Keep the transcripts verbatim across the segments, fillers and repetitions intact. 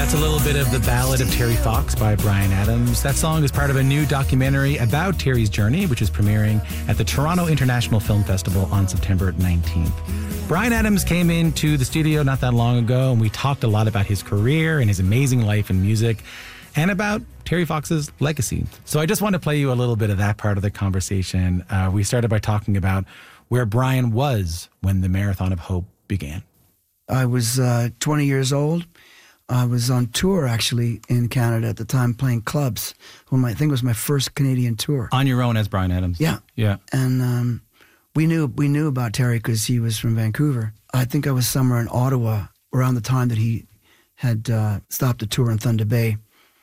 That's a little bit of The Ballad of Terry Fox by Bryan Adams. That song is part of a new documentary about Terry's journey, which is premiering at the Toronto International Film Festival on September nineteenth. Bryan Adams came into the studio not that long ago, and we talked a lot about his career and his amazing life in music and about Terry Fox's legacy. So I just want to play you a little bit of that part of the conversation. Uh, we started by talking about where Bryan was when the Marathon of Hope began. I was uh, twenty years old. I was on tour, actually, in Canada at the time, playing clubs. Well, my, I think it was my first Canadian tour. On your own as Bryan Adams? Yeah. Yeah. And um, we knew we knew about Terry because he was from Vancouver. I think I was somewhere in Ottawa around the time that he had uh, stopped the tour in Thunder Bay.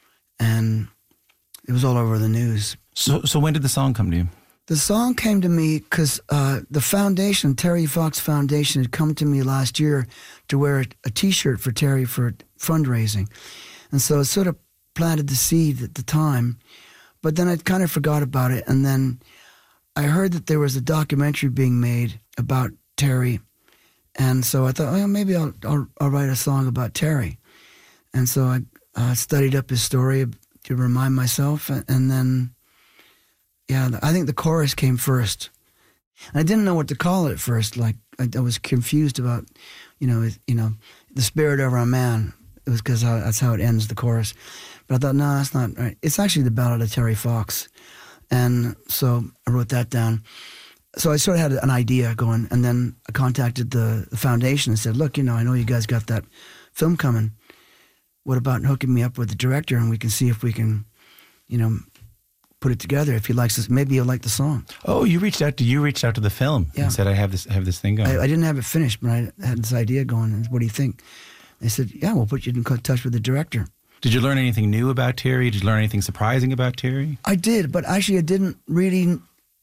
And it was all over the news. So, so when did the song come to you? The song came to me because uh, the foundation, Terry Fox Foundation, had come to me last year to wear a, a T-shirt for Terry for fundraising. And so it sort of planted the seed at the time. But then I kind of forgot about it. And then I heard that there was a documentary being made about Terry. And so I thought, well, maybe I'll, I'll, I'll write a song about Terry. And so I uh, studied up his story to remind myself. And, and then... Yeah, I think the chorus came first. And I didn't know what to call it at first. Like, I, I was confused about, you know, you know, the spirit of our man. It was because that's how it ends, the chorus. But I thought, no, that's not right. It's actually the Ballad of Terry Fox. And so I wrote that down. So I sort of had an idea going. And then I contacted the, the foundation and said, look, you know, I know you guys got that film coming. What about hooking me up with the director and we can see if we can, you know, put it together. If he likes this, maybe he'll like the song. Oh, you reached out to you reached out to the film yeah. and said, I have this I have this thing going. I, I didn't have it finished, but I had this idea going. And what do you think? They said, yeah, we'll put you in touch with the director. Did you learn anything new about Terry? Did you learn anything surprising about Terry? I did, but actually I didn't really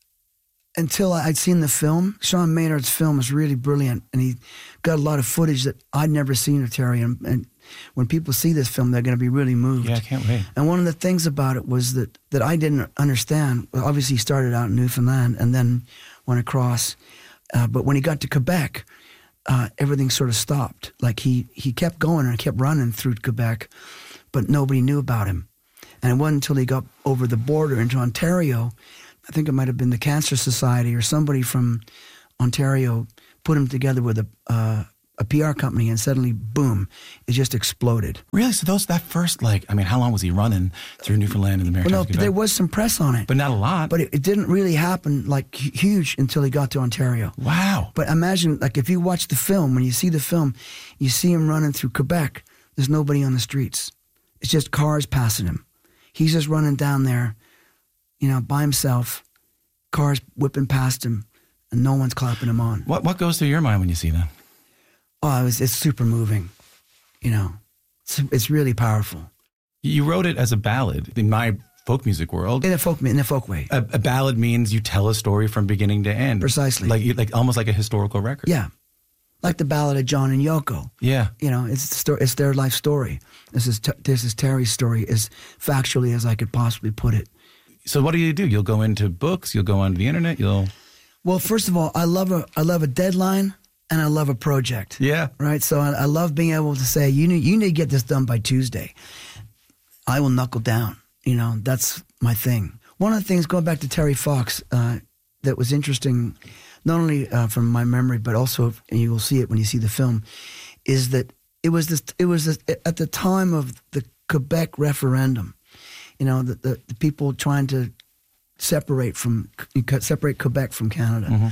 until I'd seen the film. Sean Maynard's film is really brilliant, and he got a lot of footage that I'd never seen of Terry. And, and when people see this film, they're going to be really moved. Yeah, I can't wait. And one of the things about it was that, that I didn't understand. Well, obviously, he started out in Newfoundland and then went across. Uh, but when he got to Quebec, uh, everything sort of stopped. Like he, he kept going and kept running through Quebec, but nobody knew about him. And it wasn't until he got over the border into Ontario, I think it might have been the Cancer Society or somebody from Ontario put him together with a uh, a P R company, and suddenly, boom, it just exploded. Really? So those that first, like, I mean, how long was he running through Newfoundland and the Maritimes? Well, no, there was some press on it. But not a lot. But it, it didn't really happen, like, huge until he got to Ontario. Wow. But imagine, like, if you watch the film, when you see the film, you see him running through Quebec. There's nobody on the streets. It's just cars passing him. He's just running down there, you know, by himself, cars whipping past him, and no one's clapping him on. What what goes through your mind when you see that? Oh, it was, it's super moving, you know. It's, it's really powerful. You wrote it as a ballad. In my folk music world, in a folk in a folk way, a, a ballad means you tell a story from beginning to end. Precisely, like like almost like a historical record. Yeah, like the Ballad of John and Yoko. Yeah, you know, it's the story, it's their life story. This is this is Terry's story, as factually as I could possibly put it. So what do you do? You'll go into books. You'll go onto the internet. You'll. Well, first of all, I love a I love a deadline. And I love a project. Yeah. Right? So I, I love being able to say, you need, you need to get this done by Tuesday. I will knuckle down. You know, that's my thing. One of the things, going back to Terry Fox, uh, that was interesting, not only uh, from my memory, but also, and you will see it when you see the film, is that it was this, it was this, at the time of the Quebec referendum, you know, the, the, the people trying to separate from, separate Quebec from Canada. Mm-hmm.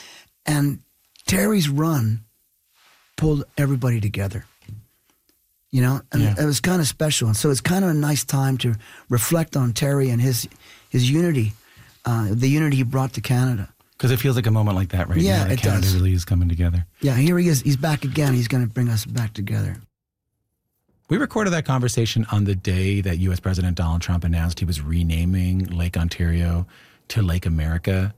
And Terry's run pulled everybody together, you know, and yeah. it was kind of special. And so it's kind of a nice time to reflect on Terry and his his unity, uh, the unity he brought to Canada. Because it feels like a moment like that right yeah, now. Yeah, it Canada does. really is coming together. Yeah, here he is. He's back again. He's going to bring us back together. We recorded that conversation on the day that U S President Donald Trump announced he was renaming Lake Ontario to Lake America.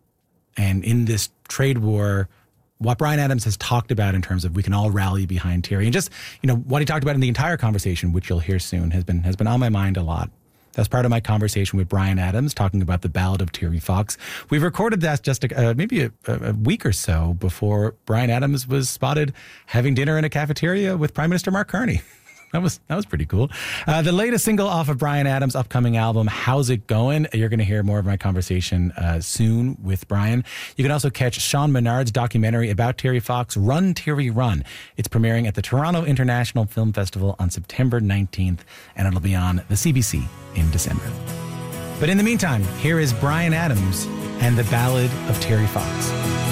And in this trade war, what Bryan Adams has talked about in terms of we can all rally behind Terry, and just, you know, what he talked about in the entire conversation, which you'll hear soon, has been has been on my mind a lot. That's part of my conversation with Bryan Adams, talking about the Ballad of Terry Fox. We've recorded that just a, uh, maybe a, a week or so before Bryan Adams was spotted having dinner in a cafeteria with Prime Minister Mark Carney. That was that was pretty cool. Uh, the latest single off of Bryan Adams' upcoming album, How's It Going? You're going to hear more of my conversation uh, soon with Bryan. You can also catch Sean Menard's documentary about Terry Fox, Run, Terry, Run. It's premiering at the Toronto International Film Festival on September nineteenth, and it'll be on the C B C in December. But in the meantime, here is Bryan Adams and the Ballad of Terry Fox.